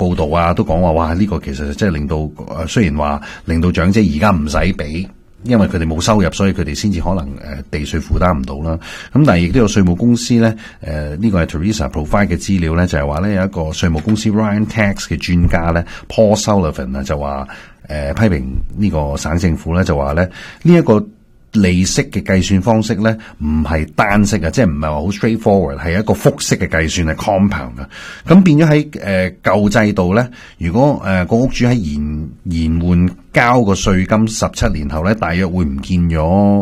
報道啊，都講話哇呢個其實即係令到雖然話令到長者而家唔使俾。因為佢哋冇收入，所以佢哋先至可能地稅負擔唔到啦。咁但係亦都有稅務公司咧，呢個係 Teresa provide 嘅資料咧，就係話咧有一個稅務公司 Ryan Tax 嘅專家咧 Paul Sullivan 啊，就話批評呢個省政府咧，就話咧呢一個利息嘅計算方式咧唔係單式啊，即係唔係話好 straightforward， 係一個複式嘅計算係 compound 嘅。咁變咗喺舊制度咧，如果個屋主喺延緩交個稅金17年後咧，大約會唔見咗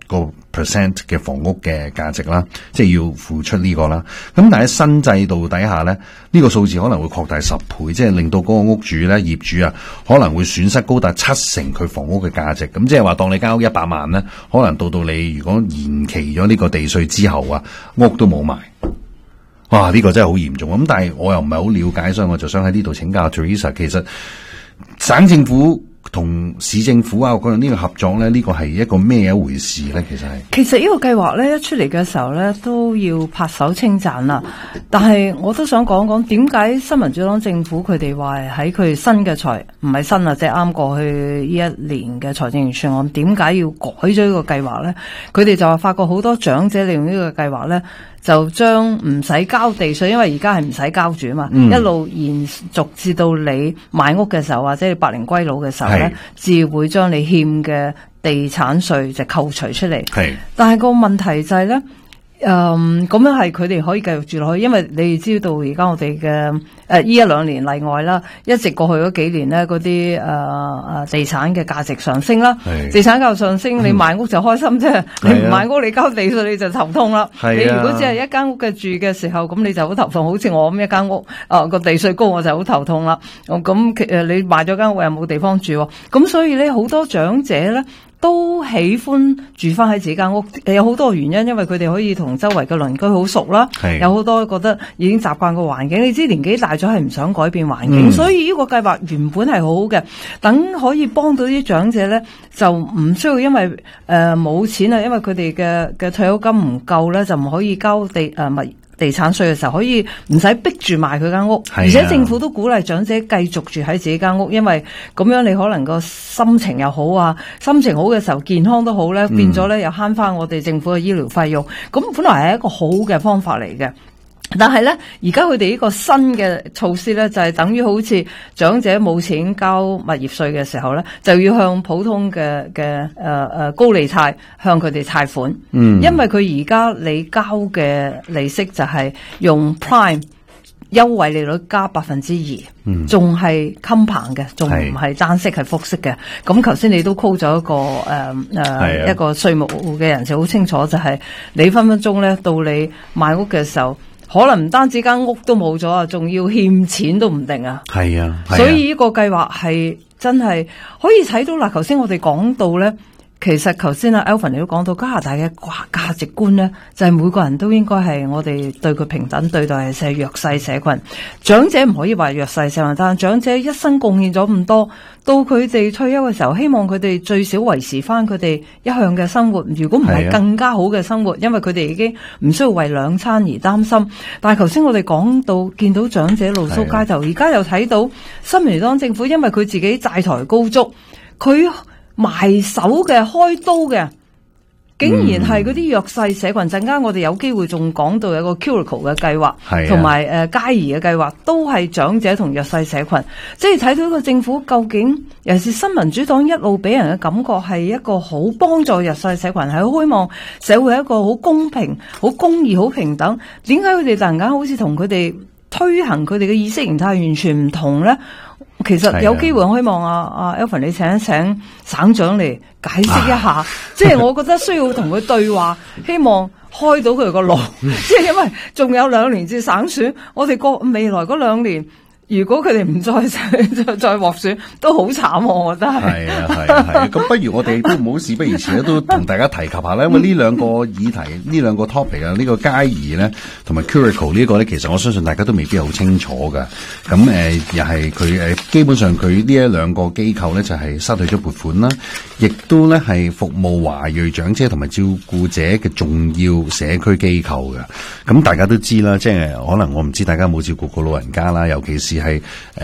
7% 嘅房屋嘅價值啦，即係要付出呢個啦。咁但係喺新制度底下咧，呢個數字可能會擴大10倍，即係令到嗰個屋主咧業主啊可能會損失高達70%佢房屋嘅價值。咁即係話當你交屋100萬咧，可能到你如果延期咗呢個地稅之後啊，屋都冇埋。哇！呢個真係好嚴重。咁但係我又唔係好了解，所以我就想喺呢度請教 Teresa， 其實省政府同市政府啊，我覺得呢個合作咧，呢個係一個咩一回事咧？其實呢個計劃咧一出嚟嘅時候咧，都要拍手稱讚啦。但係我都想講講點解新民主黨政府佢哋話喺佢新嘅唔係新啊，即係啱過去呢一年嘅財政預算案，點解要改咗呢個計劃咧？佢哋就話發覺好多長者利用呢個計劃咧，就將唔使交地稅，因為而家係唔使交住啊嘛，一路延續至到你買屋嘅時候，或者你百齡歸老嘅時候咧，至會將你欠嘅地產稅就扣除出嚟。但係個問題就係咧，咁樣係佢哋可以繼續住落去，因為你知道而家我哋嘅呢1-2年例外啦，一直過去嗰幾年咧，嗰啲地產嘅價值上升啦，地產價值上升，你買屋就開心啫，你唔買屋你交地稅你就頭痛啦。你如果只係一間屋嘅住嘅時候，咁你就好頭痛，好似我咁一間屋個地稅高我就好頭痛啦。咁你買咗間屋又冇地方住，咁所以咧好多長者咧都喜歡住翻喺自己間屋，有好多原因，因為佢哋可以同周圍嘅鄰居好熟啦，有好多覺得已經習慣個環境。你知年紀大咗係唔想改變環境，所以呢個計劃原本係好好嘅，等可以幫到啲長者咧，就唔需要因為冇錢啊，因為佢哋嘅退休金唔夠咧，就唔可以交地產稅嘅時候，可以唔使逼住賣佢間屋，而且政府都鼓勵長者繼續住喺自己間屋，因為咁樣你可能個心情又好啊，心情好嘅時候健康都好咧，變咗咧又慳翻我哋政府嘅醫療費用，咁本來係一個好嘅方法嚟嘅。但係咧，而家佢哋呢個新嘅措施咧，就係等於好似長者冇錢交物業稅嘅時候咧，就要向普通嘅高利貸向佢哋貸款。因為佢而家你交嘅利息就係用 Prime 優惠利率加2%，仲係襟棚嘅，仲唔係單息係複息嘅。咁頭先你都 call 咗一個一個稅務嘅人士好清楚，就係你分分鐘咧到你買屋嘅時候，可能唔單止間屋都冇咗啊，仲要欠錢都唔定啊。所以呢個計劃係真係可以睇到啦。頭先我哋講到咧，其實頭先Alvin 你都講到加拿大嘅價值觀咧，就係每個人都應該係我哋對佢平等對待，係弱勢社群。長者唔可以話弱勢社群，但係長者一生貢獻咗咁多，到佢哋退休嘅時候，希望佢哋最少維持翻佢哋一向嘅生活，如果唔係更加好嘅生活，因為佢哋已經唔需要為2餐而擔心。但係頭先我哋講到見到長者露宿街頭，而家又睇到新民主黨政府，因為佢自己債台高築，佢埋手嘅開刀嘅，竟然係嗰啲弱勢社群。陣間我哋有機會仲講到有個 Curricle 嘅計劃，同埋佳宜嘅計劃，都係長者同弱勢社群。即係睇到個政府究竟，尤其是新民主黨一路俾人嘅感覺係一個好幫助弱勢社群，係好希望社會係一個好公平、好公義、好平等。點解佢哋突然間好似同佢哋推行佢哋嘅意識形態完全唔同咧？其實有機會，我希望Alvin 你請一請省長嚟解釋一下，即係我覺得需要同佢對話，希望開到佢個路。即係因為仲有2年至省選，我哋未來嗰2年，如果佢哋唔再獲選，都好慘，我覺得係。 係啊。咁不如我哋都唔好事不宜遲都同大家提及下啦。因為呢兩個議題，呢兩個 topic 啊，呢個佳宜咧，同埋 Curricle 呢個咧，其實我相信大家都未必好清楚噶。咁又係佢基本上佢呢2個機構咧就係失去咗撥款啦，亦都咧係服務華裔長者同埋照顧者嘅重要社區機構嘅。咁大家都知啦，即係可能我唔知大家有冇照顧過老人家啦，尤其是係